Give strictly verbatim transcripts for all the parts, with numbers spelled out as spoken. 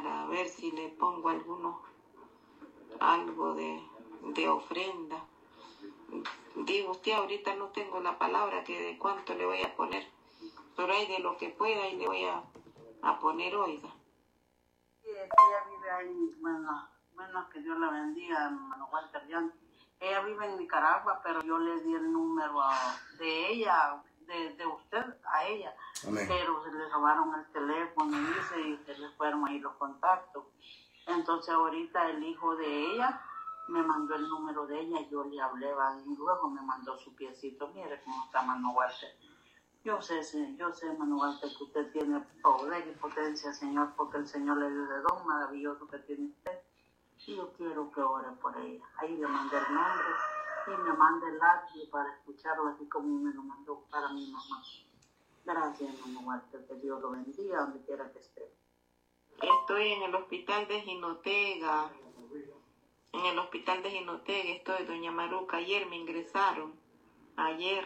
para ver si le pongo alguno, algo de, de ofrenda. Digo usted, ahorita no tengo la palabra que de cuánto le voy a poner, pero hay de lo que pueda y le voy a, a poner, oiga. Sí, es que ella vive ahí, bueno, bueno, que Dios la bendiga, hermano Walter Jan. Ella vive en Nicaragua, pero yo le di el número a, de ella, de, de usted a ella. Amén. Pero se le robaron el teléfono, dice, y se le fueron ahí los contactos. Entonces ahorita el hijo de ella me mandó el número de ella, yo le hablé, y luego me mandó su piecito. Mire cómo está Mano Walter. Yo sé, yo sé, Mano Walter, que usted tiene poder y potencia, Señor, porque el Señor le dio de don maravilloso que tiene usted. Y yo quiero que ore por ella. Ahí le mandé el nombre y me manda el audio para escucharlo así como me lo mandó para mi mamá. Gracias, Mano Walter, que Dios lo bendiga donde quiera que esté. Estoy en el hospital de Jinotega. En el hospital de Jinotega estoy, doña Maruca. Ayer me ingresaron. Ayer.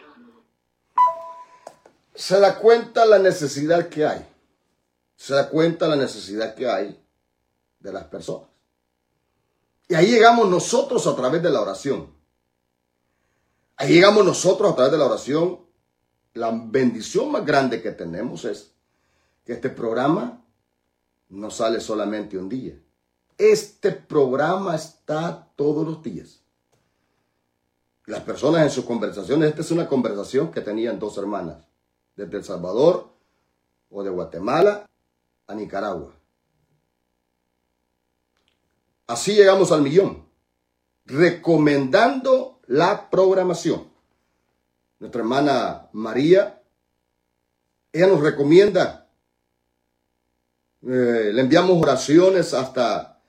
Se da cuenta la necesidad que hay. Se da cuenta la necesidad que hay de las personas. Y ahí llegamos nosotros a través de la oración. Ahí llegamos nosotros a través de la oración. La bendición más grande que tenemos es que este programa no sale solamente un día. Este programa está todos los días. Las personas en sus conversaciones, esta es una conversación que tenían dos hermanas, desde El Salvador o de Guatemala a Nicaragua. Así llegamos al millón, recomendando la programación. Nuestra hermana María, ella nos recomienda, eh, le enviamos oraciones hasta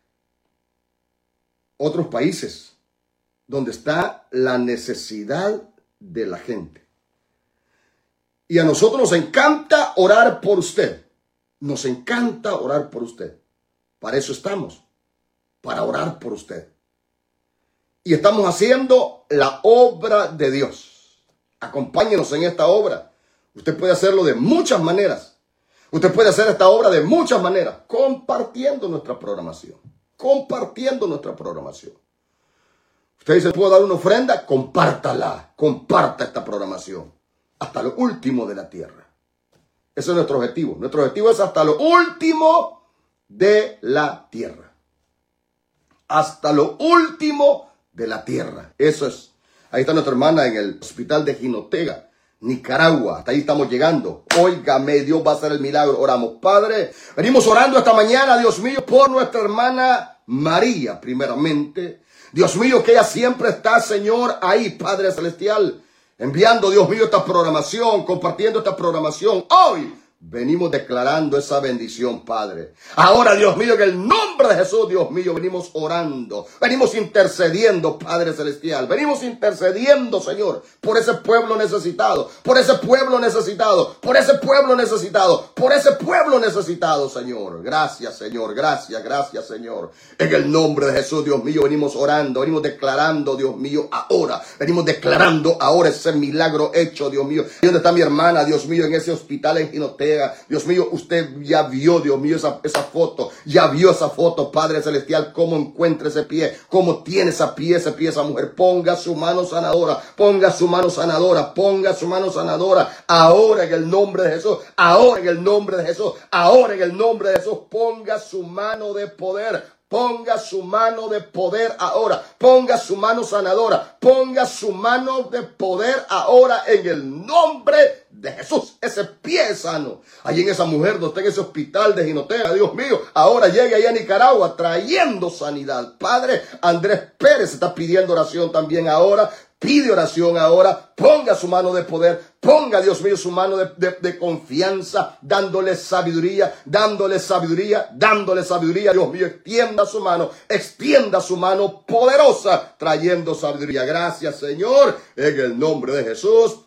otros países donde está la necesidad de la gente. Y a nosotros nos encanta orar por usted. Nos encanta orar por usted. Para eso estamos. Para orar por usted. Y estamos haciendo la obra de Dios. Acompáñenos en esta obra. Usted puede hacerlo de muchas maneras. Usted puede hacer esta obra de muchas maneras. Compartiendo nuestra programación. Compartiendo nuestra programación. Usted dice, ¿puedo dar una ofrenda? Compártala. Comparta esta programación. Hasta lo último de la tierra. Ese es nuestro objetivo. Nuestro objetivo es hasta lo último de la tierra. Hasta lo último de la tierra. Eso es. Ahí está nuestra hermana en el hospital de Jinotega, Nicaragua. Hasta ahí estamos llegando. Óigame, Dios va a hacer el milagro. Oramos, Padre. Venimos orando esta mañana, Dios mío, por nuestra hermana María, primeramente. Dios mío, que ella siempre está, Señor, ahí, Padre Celestial, enviando, Dios mío, esta programación, compartiendo esta programación. Hoy venimos declarando esa bendición, Padre. Ahora, Dios mío, en el nombre de Jesús, Dios mío, venimos orando, venimos intercediendo, Padre Celestial. Venimos intercediendo, Señor, por ese pueblo necesitado, por ese pueblo necesitado, por ese pueblo necesitado, por ese pueblo necesitado, Señor. Gracias, Señor, gracias, gracias, Señor. En el nombre de Jesús, Dios mío, venimos orando, venimos declarando, Dios mío, ahora. Venimos declarando ahora ese milagro hecho, Dios mío. ¿Y dónde está mi hermana, Dios mío, en ese hospital en Jinotega? Dios mío, usted ya vio, Dios mío, esa, esa foto, ya vio esa foto, Padre Celestial, cómo encuentra ese pie, cómo tiene esa pie, ese pie, esa mujer. Ponga su mano sanadora, ponga su mano sanadora, ponga su mano sanadora, ahora en el nombre de Jesús, ahora en el nombre de Jesús, ahora en el nombre de Jesús, ponga su mano de poder. Ponga su mano de poder ahora. Ponga su mano sanadora. Ponga su mano de poder ahora en el nombre de Jesús. Ese pie sano. Allí en esa mujer donde está en ese hospital de Jinotega. Dios mío. Ahora llegue allá a Nicaragua trayendo sanidad. Padre, Andrés Pérez está pidiendo oración también ahora. Pide oración ahora, ponga su mano de poder, ponga, Dios mío, su mano de, de, de confianza, dándole sabiduría, dándole sabiduría, dándole sabiduría. Dios mío, extienda su mano, extienda su mano poderosa, trayendo sabiduría. Gracias, Señor, en el nombre de Jesús.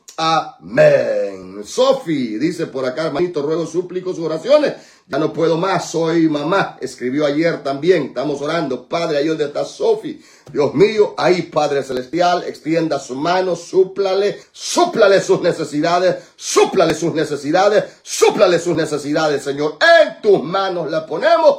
Amén. Sofi dice por acá, hermanito, ruego, súplico sus oraciones. Ya no puedo más, soy mamá. Escribió ayer también. Estamos orando. Padre, ahí donde está Sofi. Dios mío, ahí, Padre Celestial, extienda su mano, súplale, súplale sus necesidades, súplale sus necesidades, súplale sus necesidades, Señor. En tus manos la ponemos.